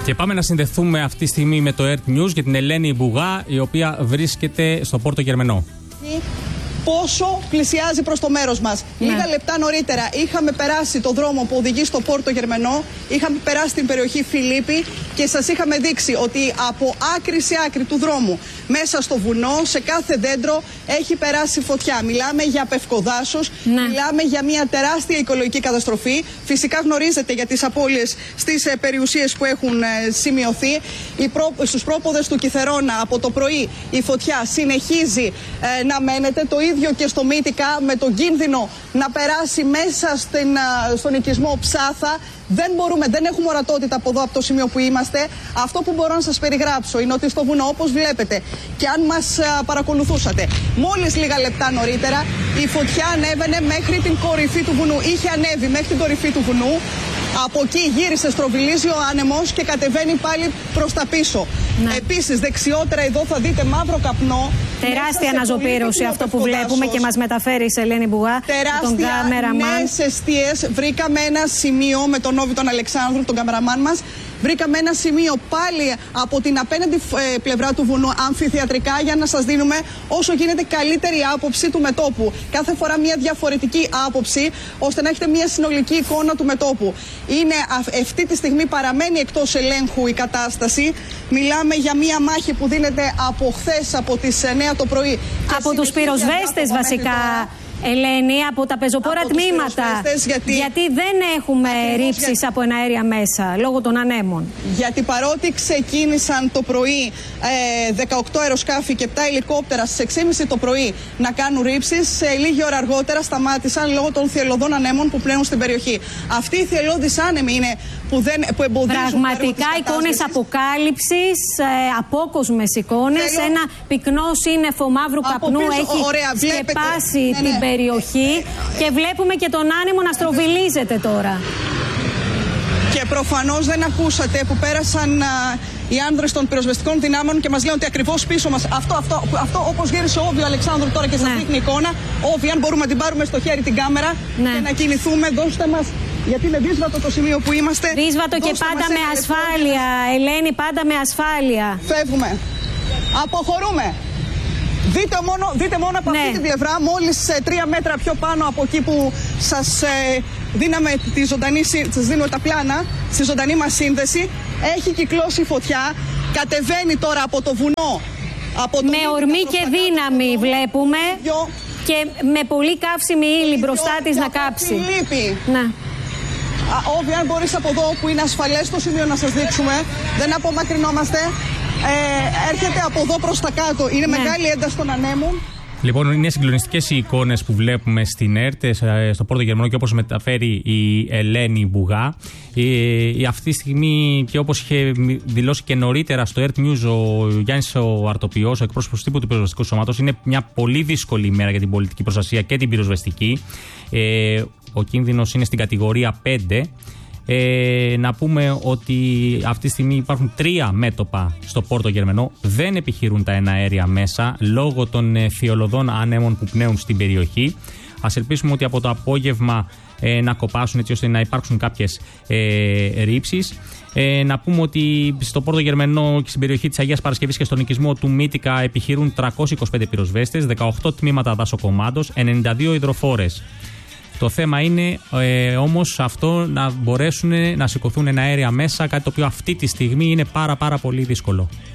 Και πάμε να συνδεθούμε αυτή τη στιγμή με το Earth News και την Ελένη Μπουγά, η οποία βρίσκεται στο Πόρτο Γερμενό. Πόσο πλησιάζει προς το μέρος μας. Λίγα λεπτά νωρίτερα είχαμε περάσει το δρόμο που οδηγεί στο Πόρτο Γερμενό, είχαμε περάσει την περιοχή Φιλίππη και σας είχαμε δείξει ότι από άκρη σε άκρη του δρόμου, μέσα στο βουνό, σε κάθε δέντρο έχει περάσει φωτιά. Μιλάμε για πευκοδάσος, μιλάμε για μια τεράστια οικολογική καταστροφή. Φυσικά γνωρίζετε για τις απώλειες στις περιουσίες που έχουν σημειωθεί. Στους πρόποδες του Κιθερώνα από το πρωί η φωτιά συνεχίζει να μένεται. Το ίδιο και στο Μύτικα, με τον κίνδυνο να περάσει μέσα στον οικισμό Ψάθα. Δεν έχουμε ορατότητα από εδώ, από το σημείο που είμαστε. Αυτό που μπορώ να σας περιγράψω είναι ότι στο βουνό, όπως βλέπετε, και αν μας παρακολουθούσατε, μόλις λίγα λεπτά νωρίτερα η φωτιά ανέβαινε μέχρι την κορυφή του βουνού. Είχε ανέβει μέχρι την κορυφή του βουνού. Από εκεί γύρισε, στροβιλίζει ο άνεμος και κατεβαίνει πάλι προς τα πίσω. Επίσης, δεξιότερα εδώ θα δείτε μαύρο καπνό. Τεράστια αναζωπήρωση αυτό που βλέπουμε και μας μεταφέρει η Ελένη Μπουγά. Τεράστια νέες εστίες. Βρήκαμε ένα σημείο με τον Όβη τον Αλεξάνδρου, τον καμεραμάν μας. Βρήκαμε ένα σημείο πάλι από την απέναντι πλευρά του βουνού, αμφιθεατρικά, για να σας δίνουμε όσο γίνεται καλύτερη άποψη του μετώπου. Κάθε φορά μια διαφορετική άποψη, ώστε να έχετε μια συνολική εικόνα του μετώπου. Αυτή τη στιγμή παραμένει εκτός ελέγχου η κατάσταση. Μιλάμε για μια μάχη που δίνεται από χθες, από τις 9 το πρωί. Από τους πυροσβέστες βασικά. Ελένη, από τα πεζοπόρα τμήματα. Γιατί δεν έχουμε ρήψεις από εναέρια μέσα, λόγω των ανέμων. Γιατί παρότι ξεκίνησαν το πρωί 18 αεροσκάφη και 7 ελικόπτερα στις 6.30 το πρωί να κάνουν ρήψεις, σε λίγη ώρα αργότερα σταμάτησαν λόγω των θυελλωδών ανέμων που πλέουν στην περιοχή. Αυτοί οι θυελλώδεις άνεμοι είναι που εμποδίζουν. Πραγματικά εικόνες αποκάλυψης, απόκοσμες εικόνες. Ένα πυκνό σύννεφο μαύρου καπνού έχει σκεπάσει την περιοχή και βλέπουμε και τον άνεμο να στροβιλίζεται τώρα. Και προφανώς δεν ακούσατε που πέρασαν οι άνδρες των πυροσβεστικών δυνάμεων και μας λένε ότι ακριβώς πίσω μας, αυτό όπως γύρισε ο Όβη ο Αλεξάνδρου τώρα και σας δείχνει εικόνα. Όβη, αν μπορούμε να την πάρουμε στο χέρι την κάμερα και να κινηθούμε, δώστε μας. Γιατί είναι δύσβατο το σημείο που είμαστε. Δύσβατο και πάντα με ασφάλεια. Ελένη, πάντα με ασφάλεια. Φεύγουμε. Αποχωρούμε. Δείτε μόνο από αυτή την πλευρά, μόλις 3 μέτρα πιο πάνω από εκεί που σας δίναμε σας δίνουμε τα πλάνα, στη ζωντανή μας σύνδεση, έχει κυκλώσει φωτιά, κατεβαίνει τώρα από το βουνό. Με ορμή και δύναμη βλέπουμε και με πολύ καύσιμη ύλη μπροστά της να κάψει. Όβι, αν μπορείς από εδώ που είναι ασφαλές το σημείο να σας δείξουμε, δεν απομακρυνόμαστε. Έρχεται από εδώ προς τα κάτω. Είναι μεγάλη ένταση των ανέμων. Λοιπόν, είναι συγκλονιστικές οι εικόνες που βλέπουμε στην ΕΡΤ, στο Πόρτο Γερμενό, και όπως μεταφέρει η Ελένη Μπουγά. Αυτή τη στιγμή, και όπως είχε δηλώσει και νωρίτερα στο Earth News ο Γιάννης ο Αρτοπιός, ο εκπρόσωπος τύπου του πυροσβεστικού σώματος, είναι μια πολύ δύσκολη ημέρα για την πολιτική προστασία και την πυροσβεστική. Ο κίνδυνος είναι στην κατηγορία 5. Να πούμε ότι αυτή τη στιγμή υπάρχουν 3 μέτωπα στο Πόρτο Γερμενό. Δεν επιχειρούν τα εναέρια μέσα λόγω των θυελλωδών ανέμων που πνέουν στην περιοχή. Ας ελπίσουμε ότι από το απόγευμα να κοπάσουν, έτσι ώστε να υπάρξουν κάποιες ρήψεις. Να πούμε ότι στο Πόρτο Γερμενό και στην περιοχή της Αγίας Παρασκευής και στον οικισμό του Μύτικα επιχειρούν 325 πυροσβέστες, 18 τμήματα δασοκομάντος, 92 υδροφόρες. Το θέμα είναι όμως αυτό, να μπορέσουν να σηκωθούν εναέρια μέσα, κάτι το οποίο αυτή τη στιγμή είναι πάρα πολύ δύσκολο.